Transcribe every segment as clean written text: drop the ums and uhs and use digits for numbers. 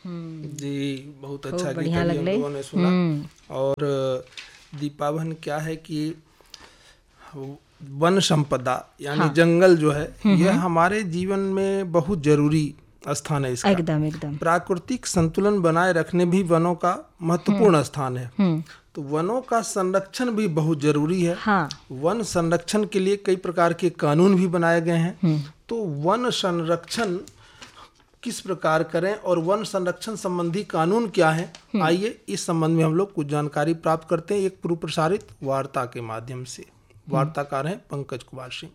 जी, बहुत खूब अच्छा गीत बढ़िया अभी हम लगले। लोगों ने सुना। और दीपावन क्या है कि वन संपदा यानी हाँ। जंगल जो है, यह हमारे जीवन में बहुत जरूरी स्थान है इसका। एकदम एकदम। प्राकृतिक संतुलन बनाए रखने भी वनों का महत्वपूर्ण स्थान है। तो वनों का संरक्षण भी बहुत जरूरी है। हाँ। वन संरक्षण के लिए कई प्रकार के कानून भी बनाए गए हैं। तो वन संरक्षण किस प्रकार करें और वन संरक्षण संबंधी कानून क्या है, आइए इस संबंध में हम लोग कुछ जानकारी प्राप्त करते हैं एक पूर्व प्रसारित वार्ता के माध्यम से। वार्ताकार हैं पंकज कुमार सिंह।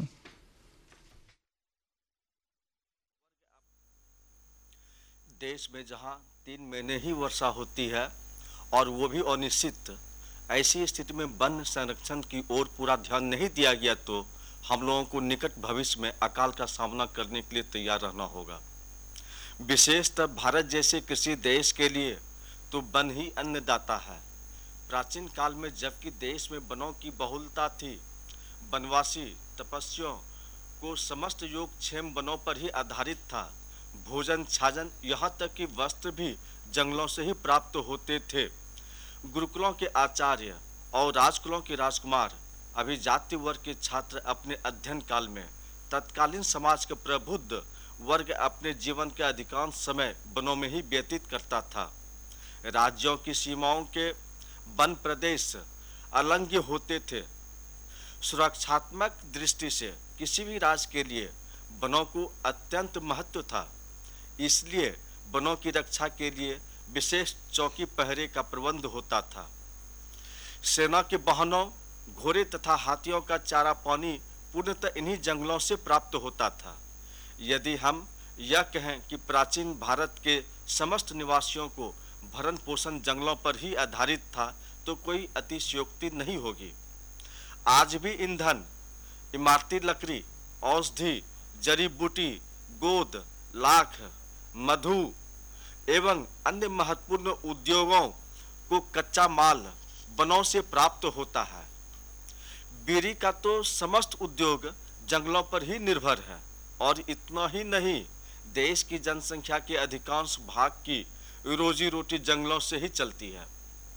देश में जहां 3 महीने ही वर्षा होती है और वो भी अनिश्चित, ऐसी स्थिति में वन संरक्षण की ओर पूरा ध्यान नहीं दिया गया तो हम लोगों को निकट भविष्य में अकाल का सामना करने के लिए तैयार रहना होगा। विशेषतः भारत जैसे कृषि देश के लिए तो वन ही अन्नदाता है। प्राचीन काल में जबकि देश में वनों की बहुलता थी, वनवासी तपस्वियों को समस्त योगक्षेम वनों पर ही आधारित था। भोजन छाजन यहाँ तक कि वस्त्र भी जंगलों से ही प्राप्त होते थे। गुरुकुलों के आचार्य और राजकुलों के राजकुमार, अभिजात्य वर्ग के छात्र अपने अध्ययन काल में तत्कालीन समाज के प्रबुद्ध वर्ग अपने जीवन के अधिकांश समय वनों में ही व्यतीत करता था। राज्यों की सीमाओं के वन प्रदेश अलंघ्य होते थे। सुरक्षात्मक दृष्टि से किसी भी राज्य के लिए वनों को अत्यंत महत्व था। इसलिए वनों की रक्षा के लिए विशेष चौकी पहरे का प्रबंध होता था। सेना के वाहनों, घोड़े तथा हाथियों का चारा पानी पूर्णतः इन्हीं जंगलों से प्राप्त होता था। यदि हम यह कहें कि प्राचीन भारत के समस्त निवासियों को भरण पोषण जंगलों पर ही आधारित था तो कोई अतिशयोक्ति नहीं होगी। आज भी ईंधन, इमारती लकड़ी, औषधि, जड़ी बूटी, गोद, लाख, मधु एवं अन्य महत्वपूर्ण उद्योगों को कच्चा माल वनों से प्राप्त होता है। बीड़ी का तो समस्त उद्योग जंगलों पर ही निर्भर है। और इतना ही नहीं, देश की जनसंख्या के अधिकांश भाग की रोजी रोटी जंगलों से ही चलती है।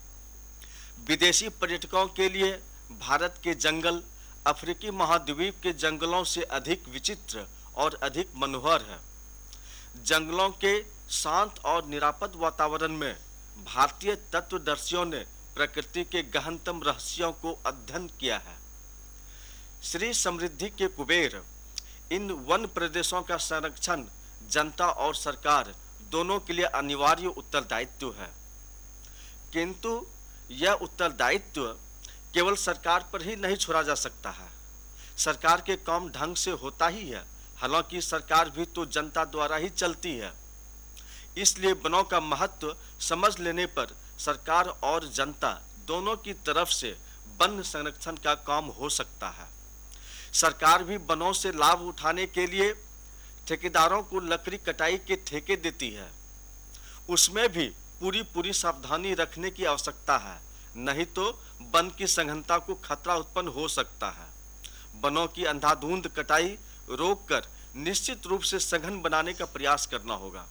विदेशी पर्यटकों के लिए भारत के जंगल अफ्रीकी महाद्वीप के जंगलों से अधिक विचित्र और अधिक मनोहर है। जंगलों के शांत और निरापद वातावरण में भारतीय तत्वदर्शियों ने प्रकृति के गहनतम रहस्यों को अध्ययन किया है। श्री समृद्धि के कुबेर, इन वन प्रदेशों का संरक्षण जनता और सरकार दोनों के लिए अनिवार्य उत्तरदायित्व है। किंतु यह उत्तरदायित्व केवल सरकार पर ही नहीं छोड़ा जा सकता है। सरकार के काम ढंग से होता ही है, हालांकि सरकार भी तो जनता द्वारा ही चलती है। इसलिए वनों का महत्व समझ लेने पर सरकार और जनता दोनों की तरफ से वन संरक्षण का काम हो सकता है। सरकार भी वनों से लाभ उठाने के लिए ठेकेदारों को लकड़ी कटाई के ठेके देती है। उसमें भी पूरी सावधानी रखने की आवश्यकता है, नहीं तो वन की सघनता को खतरा उत्पन्न हो सकता है। वनों की अंधाधुंध कटाई रोककर निश्चित रूप से सघन बनाने का प्रयास करना होगा।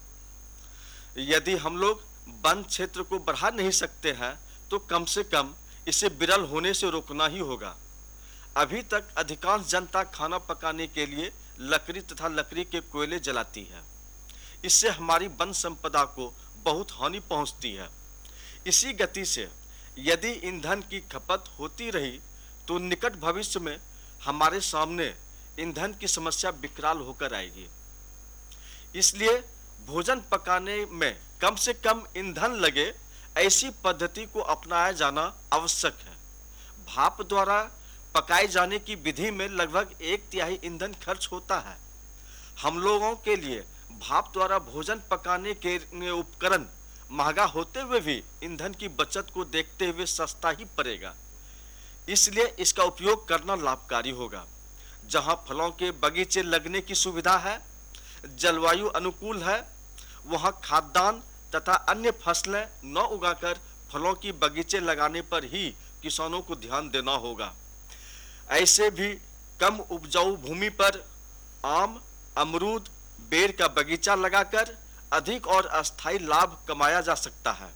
यदि हम लोग वन क्षेत्र को बढ़ा नहीं सकते हैं तो कम से कम इसे विरल होने से रोकना ही होगा। अभी तक अधिकांश जनता खाना पकाने के लिए लकड़ी तथा लकड़ी के कोयले जलाती है। इससे हमारी वन संपदा को बहुत हानि पहुंचती है। इसी गति से यदि ईंधन की खपत होती रही तो निकट भविष्य में हमारे सामने ईंधन की समस्या विकराल होकर आएगी। इसलिए भोजन पकाने में कम से कम ईंधन लगे ऐसी पद्धति को अपनाया जाना आवश्यक है। भाप द्वारा पकाए जाने की विधि में लगभग 1/3 ईंधन खर्च होता है। हम लोगों के लिए भाप द्वारा भोजन पकाने के उपकरण महंगा होते हुए भी ईंधन की बचत को देखते हुए सस्ता ही पड़ेगा। इसलिए इसका उपयोग करना लाभकारी होगा। जहां फलों के बगीचे लगने की सुविधा है, जलवायु अनुकूल है, वहां खाद्यान्न तथा अन्य फसलें न उगाकर फलों की बगीचे लगाने पर ही किसानों को ध्यान देना होगा। ऐसे भी कम उपजाऊ भूमि पर आम, अमरूद, बेर का बगीचा लगाकर अधिक और अस्थायी लाभ कमाया जा सकता है।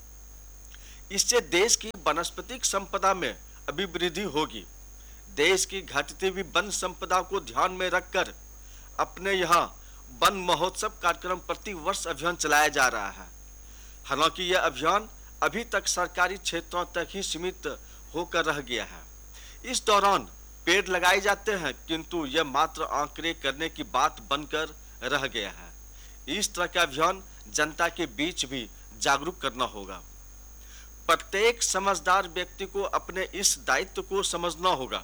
इससे देश की वनस्पतिक संपदा में अभिवृद्धि होगी। देश की घटती हुई वन संपदा को ध्यान में रखकर अपने यहाँ वन महोत्सव कार्यक्रम प्रति वर्ष अभियान चलाया जा रहा है। हालांकि यह अभियान अभी तक सरकारी क्षेत्रों तक ही सीमित होकर रह गया है। इस दौरान पेड़ लगाए जाते हैं, किंतु यह मात्र आंकड़े करने की बात बनकर रह गया है। इस तरह का अभियान जनता के बीच भी जागरूक करना होगा। प्रत्येक समझदार व्यक्ति को अपने इस दायित्व को समझना होगा।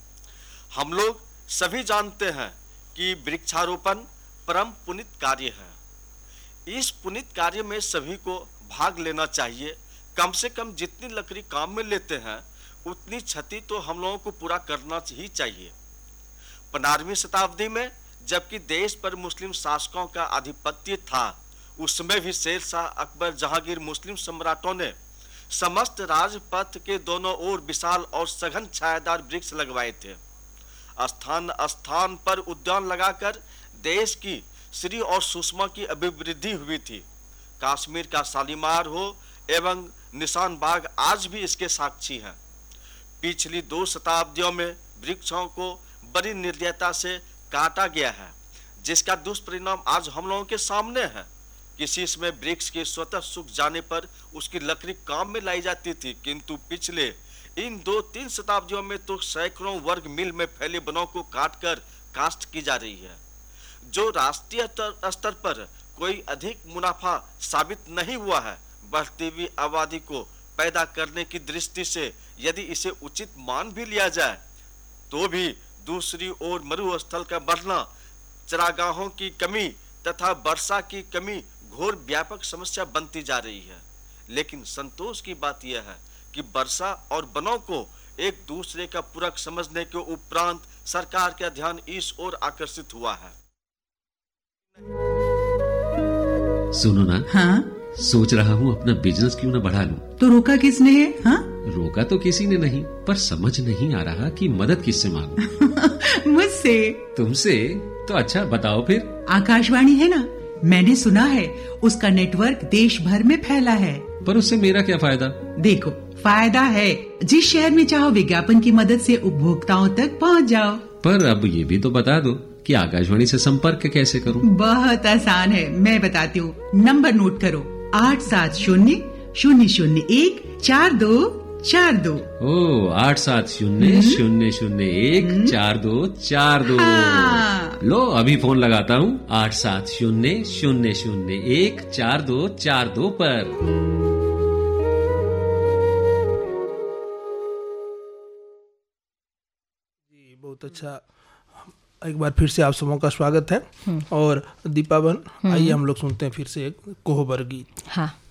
हम लोग सभी जानते हैं कि वृक्षारोपण परम पुनीत कार्य है। इस पुनीत कार्य में सभी को भाग लेना चाहिए। कम से कम जितनी लकड़ी काम में लेते हैं उतनी क्षति तो हम लोगों को पूरा करना ही चाहिए। 15वीं शताब्दी में जबकि देश पर मुस्लिम शासकों का आधिपत्य था, उसमें भी शेर शाह, अकबर, जहांगीर मुस्लिम सम्राटों ने समस्त राजपथ के दोनों ओर विशाल और सघन छायादार वृक्ष लगवाए थे। स्थान स्थान पर उद्यान लगाकर देश की श्री और सुषमा की अभिवृद्धि हुई थी। कश्मीर का शालीमार हो एवं निशान बाग आज भी इसके साक्षी हैं। पिछली 2 शताब्दियों में वृक्षों को बड़ी निर्दयता से काटा गया है, जिसका दुष्परिणाम आज हम लोगों के सामने है। किसी इसमें वृक्ष के स्वतः सूख जाने पर उसकी लकड़ी काम में लाई जाती थी, किंतु पिछले इन 2-3 शताब्दियों में तो सैकड़ों वर्ग मील में फैले वनों को काटकर कास्ट की जा रही है, जो राष्ट्रीय स्तर पर कोई अधिक मुनाफा साबित नहीं हुआ है। बढ़ती हुई आबादी को पैदा करने की दृष्टि से यदि इसे उचित मान भी लिया जाए तो भी दूसरी ओर मरुस्थल का बढ़ना, चरागाहों की कमी तथा वर्षा की कमी घोर व्यापक समस्या बनती जा रही है। लेकिन संतोष की बात यह है कि वर्षा और वनों को एक दूसरे का पूरक समझने के उपरांत सरकार का ध्यान इस ओर आकर्षित हुआ है। सुनो ना, हाँ? सोच रहा हूँ अपना बिजनेस क्यों न बढ़ा लूं। तो रोका किसने है? हाँ? रोका तो किसी ने नहीं, पर समझ नहीं आ रहा कि मदद किससे मांगूं। मुझसे। तुमसे? तो अच्छा बताओ फिर। आकाशवाणी है ना, मैंने सुना है उसका नेटवर्क देश भर में फैला है। पर उससे मेरा क्या फायदा? देखो, फायदा है। जिस शहर में चाहो विज्ञापन की मदद से उपभोक्ताओं तक पहुंच जाओ। पर अब ये भी तो बता दो कि आकाशवाणी से संपर्क कैसे करूं? बहुत आसान है, मैं बताती हूँ। नंबर नोट करो, 870-001-4242। ओ, 870-001-4242। हाँ। लो अभी फोन लगाता हूँ 870-001-4242 पर। जी बहुत अच्छा। एक बार फिर से आप सबों का स्वागत है। और दीपा बहन, आइए हम लोग सुनते हैं फिर से एक कोहबर गीत। हाँ।